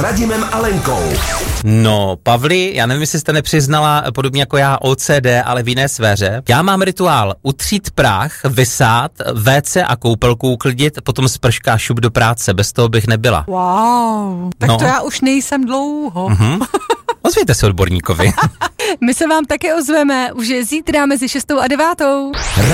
Radimem a Lenkou. No, Pavli, já nevím, jestli jste nepřiznala, podobně jako já, OCD, ale v jiné sféře. Já mám rituál utřít prach, vysát, WC a koupelku uklidit, potom sprška šup do práce, bez toho bych nebyla. Wow, tak to já už nejsem dlouho. Ozvěte se odborníkovi. My se vám také ozveme už zítra mezi 6 a 9.